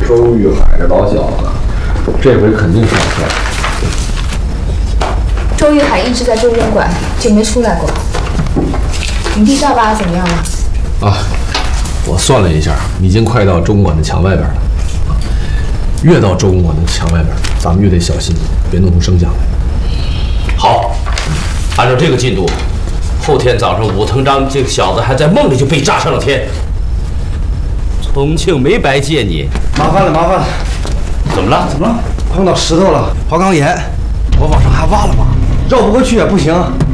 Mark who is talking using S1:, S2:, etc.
S1: 周玉海这老小子，这回肯定上线。
S2: 周玉海一直在中间馆，就没出来过。你弟赵爸怎么样了？
S1: 啊，我算了一下，已经快到中馆的墙外边了。越到中馆的墙外边，咱们越得小心，别弄出声响来。
S3: 好，按照这个进度，后天早上武藤章这个小子还在梦里就被炸上了天。重庆没白借你，
S4: 麻烦了，麻烦了。
S3: 怎么了？
S4: 怎么了？碰到石头了，花岗岩，我往上还挖了挖，绕不过去也不行。